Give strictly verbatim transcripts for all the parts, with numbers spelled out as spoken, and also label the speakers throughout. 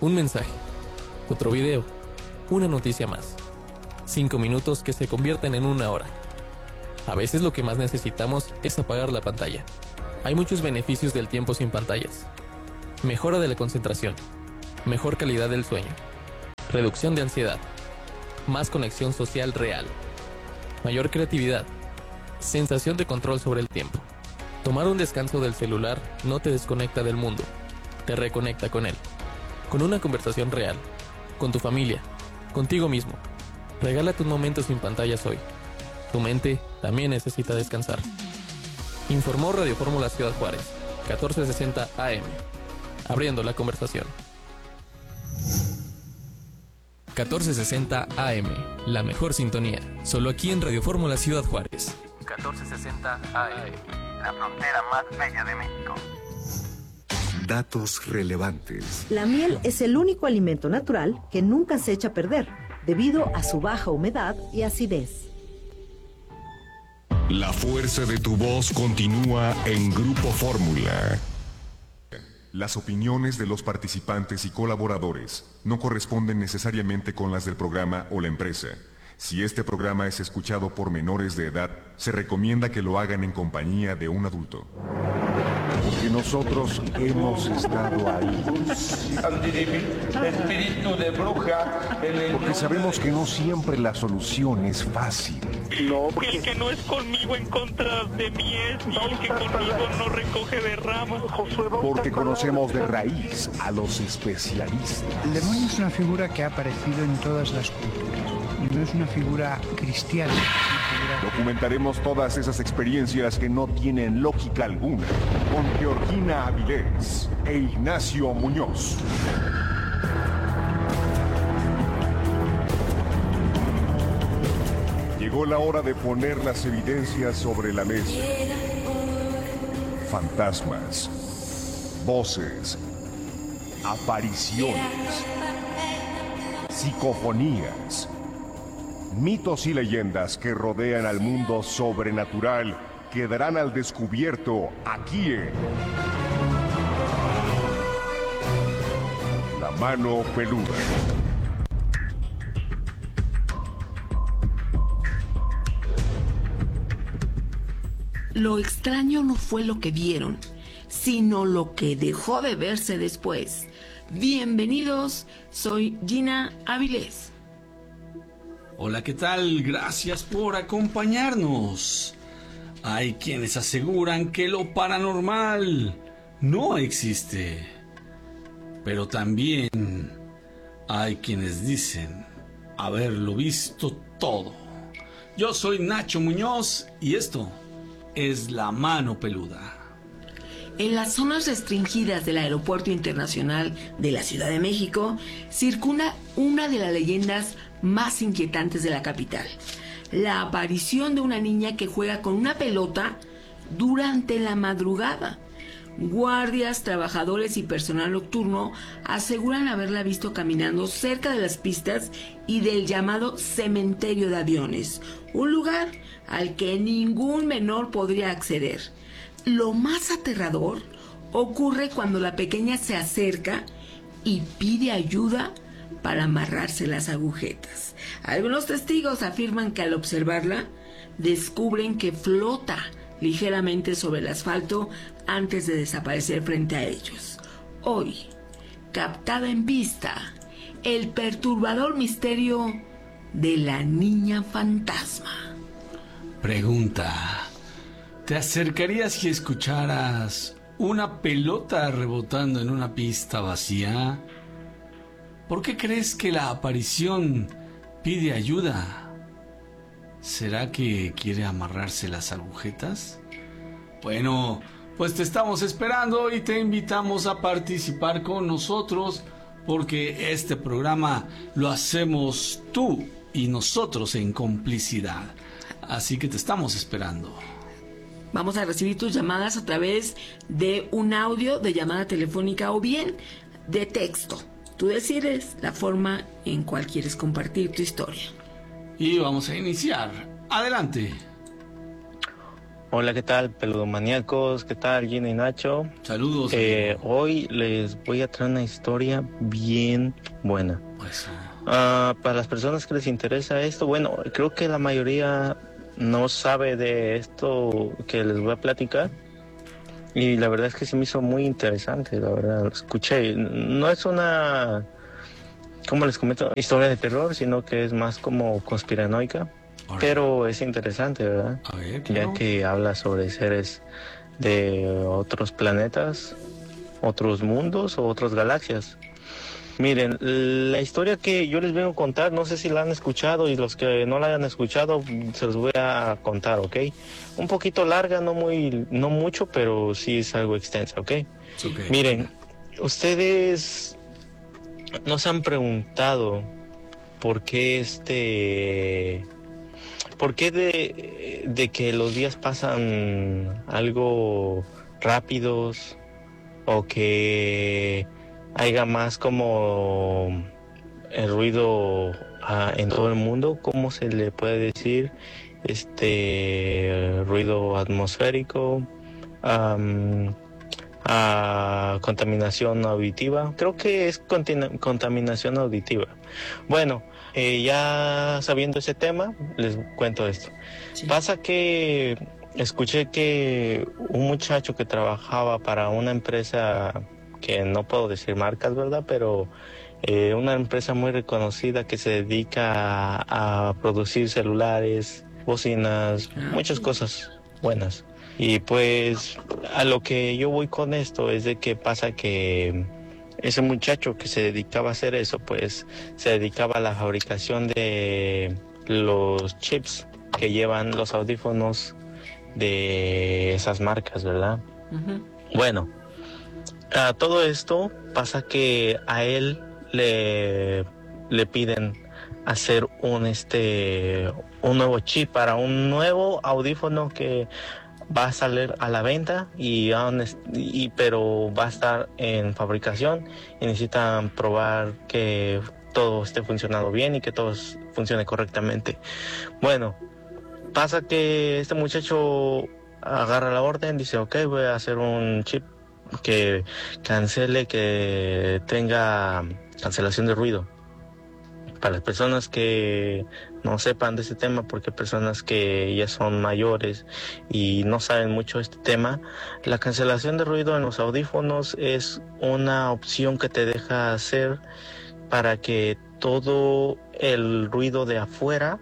Speaker 1: Un mensaje, otro video, una noticia más. Cinco minutos que se convierten en una hora. A veces lo que más necesitamos es apagar la pantalla. Hay muchos beneficios del tiempo sin pantallas. Mejora de la concentración, mejor calidad del sueño, reducción de ansiedad, más conexión social real, mayor creatividad, sensación de control sobre el tiempo. Tomar un descanso del celular no te desconecta del mundo, te reconecta con él. Con una conversación real, con tu familia, contigo mismo. Regálate un momento sin pantallas hoy. Tu mente también necesita descansar. Informó Radio Fórmula Ciudad Juárez, catorce sesenta A M. Abriendo la conversación. catorce sesenta A M, la mejor sintonía. Solo aquí en Radio Fórmula Ciudad Juárez. catorce sesenta A M,
Speaker 2: la frontera más bella de México.
Speaker 3: Datos relevantes.
Speaker 4: La miel es el único alimento natural que nunca se echa a perder, debido a su baja humedad y acidez.
Speaker 3: La fuerza de tu voz continúa en Grupo Fórmula. Las opiniones de los participantes y colaboradores no corresponden necesariamente con las del programa o la empresa. Si este programa es escuchado por menores de edad, se recomienda que lo hagan en compañía de un adulto.
Speaker 5: Porque nosotros hemos estado ahí.
Speaker 2: Espíritu de bruja.
Speaker 5: Porque sabemos que no siempre la solución es fácil.
Speaker 2: No,
Speaker 6: porque el que no es conmigo en contra de mí es, y el que conmigo no recoge de ramas.
Speaker 5: Porque conocemos de raíz a los especialistas.
Speaker 7: El demonio es una figura que ha aparecido en todas las culturas. Y no es una figura cristiana.
Speaker 5: Documentaremos todas esas experiencias que no tienen lógica alguna con Georgina Avilés e Ignacio Muñoz. Llegó la hora de poner las evidencias sobre la mesa. Fantasmas, voces, apariciones, psicofonías, mitos y leyendas que rodean al mundo sobrenatural quedarán al descubierto aquí en La Mano Peluda.
Speaker 8: Lo extraño no fue lo que vieron, sino lo que dejó de verse después. Bienvenidos, soy Gina Avilés.
Speaker 9: Hola, ¿qué tal? Gracias por acompañarnos. Hay quienes aseguran que lo paranormal no existe, pero también hay quienes dicen haberlo visto todo. Yo soy Nacho Muñoz y esto es La Mano Peluda.
Speaker 8: En las zonas restringidas del Aeropuerto Internacional de la Ciudad de México circula una de las leyendas más inquietantes de la capital: la aparición de una niña que juega con una pelota durante la madrugada. Guardias, trabajadores y personal nocturno aseguran haberla visto caminando cerca de las pistas y del llamado cementerio de aviones, un lugar al que ningún menor podría acceder. Lo más aterrador ocurre cuando la pequeña se acerca y pide ayuda para amarrarse las agujetas. Algunos testigos afirman que al observarla descubren que flota ligeramente sobre el asfalto antes de desaparecer frente a ellos. Hoy, captada en pista, el perturbador misterio de la niña fantasma.
Speaker 9: Pregunta: ¿te acercarías si escucharas una pelota rebotando en una pista vacía? ¿Por qué crees que la aparición pide ayuda? ¿Será que quiere amarrarse las agujetas? Bueno, pues te estamos esperando y te invitamos a participar con nosotros, porque este programa lo hacemos tú y nosotros en complicidad. Así que te estamos esperando.
Speaker 8: Vamos a recibir tus llamadas a través de un audio de llamada telefónica o bien de texto. Tú decides la forma en cual quieres compartir tu historia.
Speaker 9: Y vamos a iniciar. Adelante.
Speaker 10: Hola, ¿qué tal, peludomaníacos? ¿Qué tal, Gina y Nacho?
Speaker 9: Saludos.
Speaker 10: Eh, hoy les voy a traer una historia bien buena.
Speaker 9: Pues,
Speaker 10: uh, para las personas que les interesa esto, bueno, creo que la mayoría no sabe de esto que les voy a platicar. Y la verdad es que se me hizo muy interesante, la verdad. Lo escuché. No es una, como les comento, historia de terror, sino que es más como conspiranoica. Right. Pero es interesante, ¿verdad?
Speaker 9: A ver, claro.
Speaker 10: Ya que habla sobre seres de otros planetas, otros mundos o otras galaxias. Miren, la historia que yo les vengo a contar, no sé si la han escuchado, y los que no la hayan escuchado, se los voy a contar, ¿ok? Un poquito larga, no muy, no mucho, pero sí es algo extensa, ¿ok?
Speaker 9: Okay.
Speaker 10: Miren, ustedes no se han preguntado por qué este... ¿Por qué de, de que los días pasan algo rápidos o que haya más como el ruido uh, en todo el mundo? ¿Cómo se le puede decir? Este ruido atmosférico, um, uh, contaminación auditiva. Creo que es contina- contaminación auditiva. Bueno, eh, ya sabiendo ese tema, les cuento esto. Sí. Pasa que escuché que un muchacho que trabajaba para una empresa, que no puedo decir marcas, ¿verdad? Pero eh, una empresa muy reconocida que se dedica a, a producir celulares, bocinas, ah, muchas sí. cosas buenas. Y pues a lo que yo voy con esto es de que pasa que ese muchacho que se dedicaba a hacer eso, pues se dedicaba a la fabricación de los chips que llevan los audífonos de esas marcas, ¿verdad? Uh-huh. Bueno, a todo esto pasa que a él le, le piden hacer un este un nuevo chip para un nuevo audífono que va a salir a la venta y, y pero va a estar en fabricación y necesitan probar que todo esté funcionando bien y que todo funcione correctamente. Bueno, pasa que este muchacho agarra la orden, dice, ok, voy a hacer un chip que cancele, que tenga cancelación de ruido. Para las personas que no sepan de este tema, porque personas que ya son mayores y no saben mucho de este tema, la cancelación de ruido en los audífonos es una opción que te deja hacer para que todo el ruido de afuera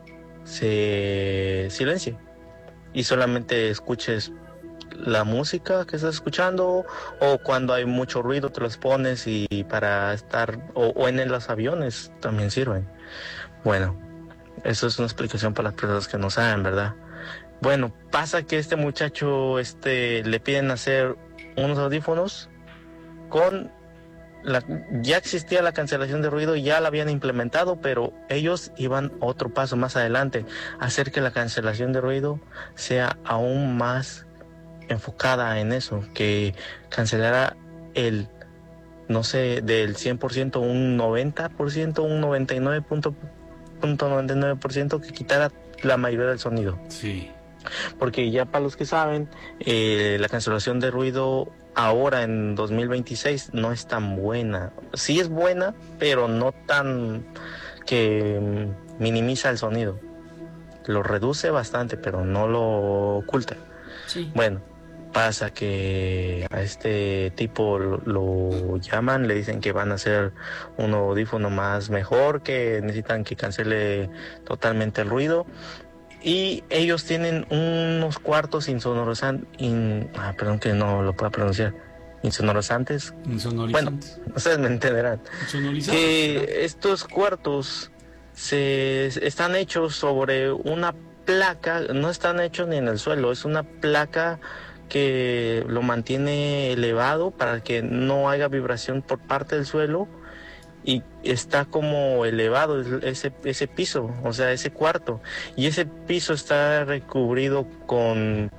Speaker 10: se silencie y solamente escuches la música que estás escuchando, o cuando hay mucho ruido te los pones y para estar, o, o en los aviones también sirven. Bueno, eso es una explicación para las personas que no saben, ¿verdad? Bueno, pasa que este muchacho este, le piden hacer unos audífonos con la, ya existía la cancelación de ruido, ya la habían implementado, pero ellos iban otro paso más adelante, hacer que la cancelación de ruido sea aún más enfocada en eso, que cancelara el, no sé, del cien por ciento, un noventa por ciento, un noventa y nueve punto noventa y nueve por ciento, que quitara la mayoría del sonido.
Speaker 9: Sí.
Speaker 10: Porque ya para los que saben, eh, la cancelación de ruido ahora en dos mil veintiséis no es tan buena. Sí es buena, pero no tan que minimiza el sonido. Lo reduce bastante, pero no lo oculta.
Speaker 8: Sí.
Speaker 10: Bueno, pasa que a este tipo lo, lo llaman, le dicen que van a hacer un audífono más mejor, que necesitan que cancele totalmente el ruido. Y ellos tienen unos cuartos insonorizantes, in, ah, perdón que no lo pueda pronunciar, insonorizantes.
Speaker 9: Insonorizantes.
Speaker 10: Bueno, ustedes me entenderán. Que estos cuartos se están hechos sobre una placa, no están hechos ni en el suelo, es una placa que lo mantiene elevado para que no haya vibración por parte del suelo, y está como elevado ese, ese piso, o sea, ese cuarto, y ese piso está recubrido con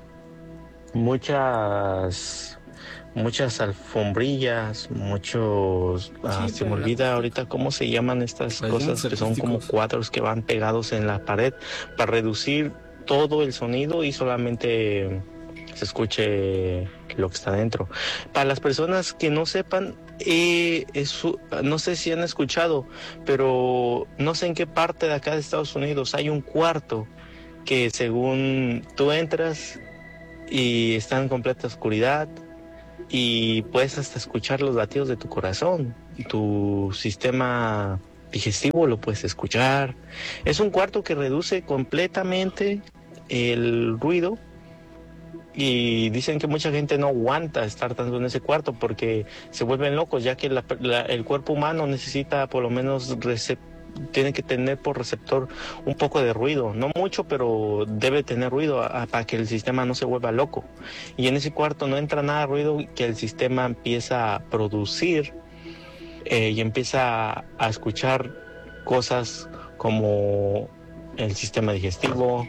Speaker 10: muchas muchas alfombrillas, muchos, sí, ah, se me olvida la... ahorita cómo se llaman estas pues cosas, que son como cuadros que van pegados en la pared para reducir todo el sonido y solamente se escuche lo que está dentro. Para las personas que no sepan, eh, es, no sé si han escuchado, pero no sé en qué parte de acá de Estados Unidos hay un cuarto que según tú entras y está en completa oscuridad y puedes hasta escuchar los latidos de tu corazón, tu sistema digestivo lo puedes escuchar. Es un cuarto que reduce completamente el ruido y dicen que mucha gente no aguanta estar tanto en ese cuarto porque se vuelven locos, ya que la, la, el cuerpo humano necesita por lo menos recep- tiene que tener por receptor un poco de ruido, no mucho, pero debe tener ruido a, a, para que el sistema no se vuelva loco. Y en ese cuarto no entra nada de ruido, que el sistema empieza a producir eh, y empieza a escuchar cosas como el sistema digestivo,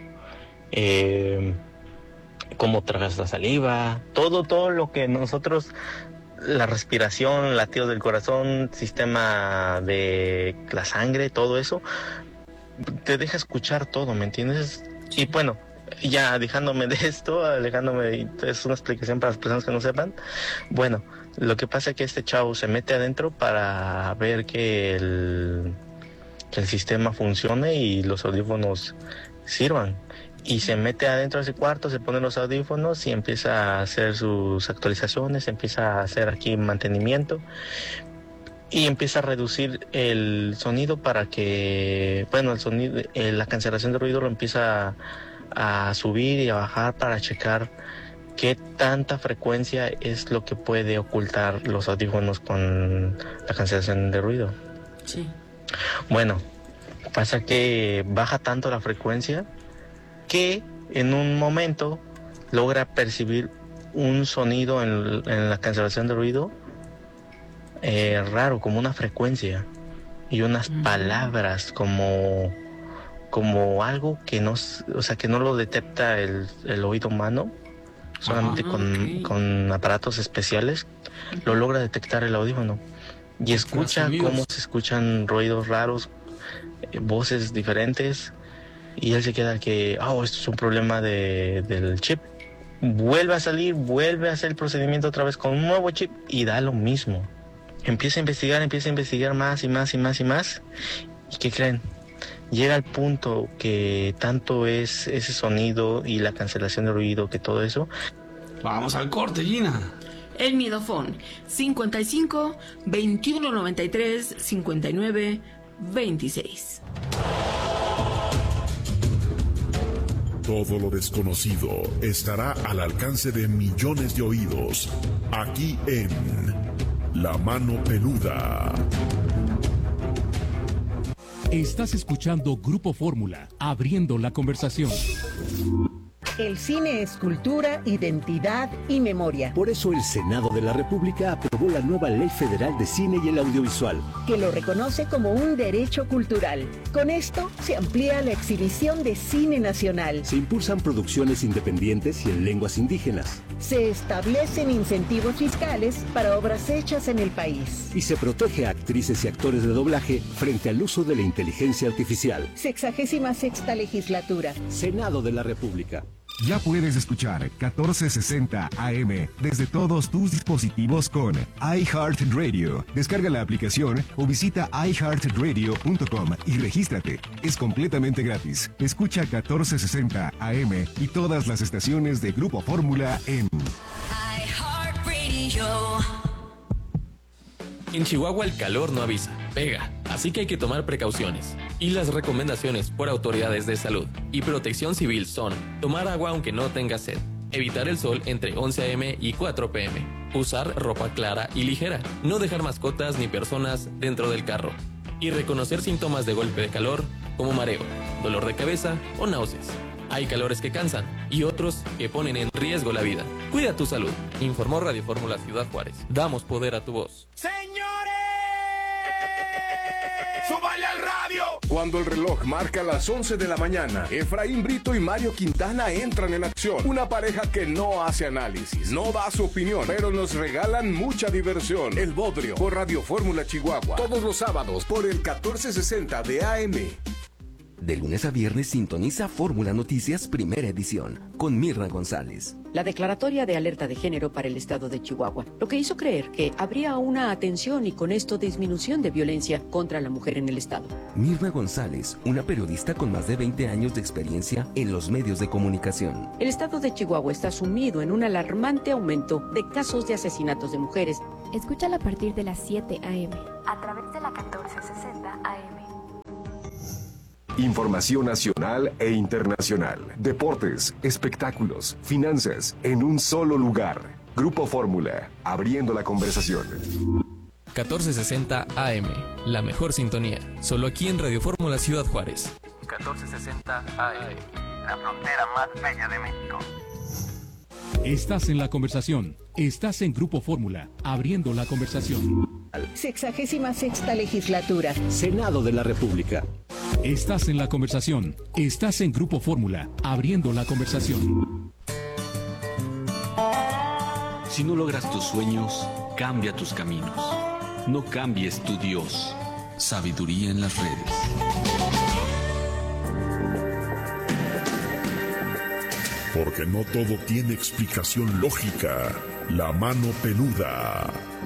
Speaker 10: eh, cómo tragas la saliva, todo, todo lo que nosotros, la respiración, latidos del corazón, sistema de la sangre, todo eso, te deja escuchar todo, ¿me entiendes? Y bueno, ya dejándome de esto, alejándome de, es una explicación para las personas que no sepan. Bueno, lo que pasa es que este chavo se mete adentro para ver que el, que el sistema funcione y los audífonos sirvan. Y se mete adentro de ese cuarto, se pone los audífonos y empieza a hacer sus actualizaciones, empieza a hacer aquí mantenimiento y empieza a reducir el sonido para que, bueno, el sonido, eh, la cancelación de ruido lo empieza a, a subir y a bajar para checar qué tanta frecuencia es lo que puede ocultar los audífonos con la cancelación de ruido.
Speaker 8: Sí.
Speaker 10: Bueno, pasa que baja tanto la frecuencia que en un momento logra percibir un sonido en, en la cancelación de ruido eh, raro, como una frecuencia y unas uh-huh. palabras como, como algo que no, o sea, que no lo detecta el, el oído humano, solamente uh-huh. con, okay. con aparatos especiales lo logra detectar el audífono y escucha cómo se escuchan ruidos raros, eh, voces diferentes. Y él se queda que, oh, esto es un problema de, del chip. Vuelve a salir, vuelve a hacer el procedimiento otra vez con un nuevo chip y da lo mismo. Empieza a investigar, empieza a investigar más y más y más y más. ¿Y qué creen? Llega al punto que tanto es ese sonido y la cancelación de ruido, que todo eso.
Speaker 9: Vamos al corte, Gina.
Speaker 8: El Miedofón, cincuenta y cinco, veintiuno noventa y tres, cincuenta y nueve, veintiséis.
Speaker 3: Todo lo desconocido estará al alcance de millones de oídos, aquí en La Mano Peluda.
Speaker 11: Estás escuchando Grupo Fórmula, abriendo la conversación.
Speaker 4: El cine es cultura, identidad y memoria.
Speaker 12: Por eso el Senado de la República aprobó la nueva Ley Federal de Cine y el Audiovisual,
Speaker 4: que lo reconoce como un derecho cultural. Con esto se amplía la exhibición de cine nacional.
Speaker 12: Se impulsan producciones independientes y en lenguas indígenas.
Speaker 4: Se establecen incentivos fiscales para obras hechas en el país.
Speaker 12: Y se protege a actrices y actores de doblaje frente al uso de la inteligencia artificial.
Speaker 4: Sexagésima sexta legislatura.
Speaker 12: Senado de la República.
Speaker 3: Ya puedes escuchar catorce sesenta A M desde todos tus dispositivos con iHeartRadio. Descarga la aplicación o visita i heart radio punto com y regístrate. Es completamente gratis. Escucha catorce sesenta A M y todas las estaciones de Grupo Fórmula en
Speaker 1: iHeartRadio. En Chihuahua el calor no avisa, pega, así que hay que tomar precauciones. Y las recomendaciones por autoridades de salud y protección civil son: tomar agua aunque no tenga sed, evitar el sol entre once a eme y cuatro pe eme, usar ropa clara y ligera, no dejar mascotas ni personas dentro del carro, y reconocer síntomas de golpe de calor como mareo, dolor de cabeza o náuseas. Hay calores que cansan y otros que ponen en riesgo la vida. Cuida tu salud. Informó Radio Fórmula Ciudad Juárez. Damos poder a tu voz.
Speaker 13: ¡Señores! ¡Súbale al radio!
Speaker 5: Cuando el reloj marca las once de la mañana, Efraín Brito y Mario Quintana entran en acción. Una pareja que no hace análisis, no da su opinión, pero nos regalan mucha diversión. El Bodrio, por Radio Fórmula Chihuahua. Todos los sábados por el catorce sesenta de A M.
Speaker 14: De lunes a viernes sintoniza Fórmula Noticias Primera Edición con Mirna González.
Speaker 15: La declaratoria de alerta de género para el estado de Chihuahua, lo que hizo creer que habría una atención y con esto disminución de violencia contra la mujer en el estado.
Speaker 14: Mirna González, una periodista con más de veinte años de experiencia en los medios de comunicación.
Speaker 15: El estado de Chihuahua está sumido en un alarmante aumento de casos de asesinatos de mujeres.
Speaker 16: Escúchala a partir de las siete a eme a través de la catorce sesenta a eme.
Speaker 3: Información nacional e internacional, deportes, espectáculos, finanzas, en un solo lugar. Grupo Fórmula, abriendo la conversación.
Speaker 1: catorce sesenta A M, la mejor sintonía, solo aquí en Radio Fórmula Ciudad Juárez.
Speaker 2: catorce sesenta A M, la frontera más bella de México.
Speaker 11: Estás en la conversación. Estás en Grupo Fórmula, abriendo la conversación.
Speaker 4: Sexagésima sexta legislatura.
Speaker 12: Senado de la República.
Speaker 11: Estás en la conversación. Estás en Grupo Fórmula, abriendo la conversación.
Speaker 9: Si no logras tus sueños, cambia tus caminos. No cambies tu Dios. Sabiduría en las redes.
Speaker 17: Porque no todo tiene explicación lógica. La mano peluda.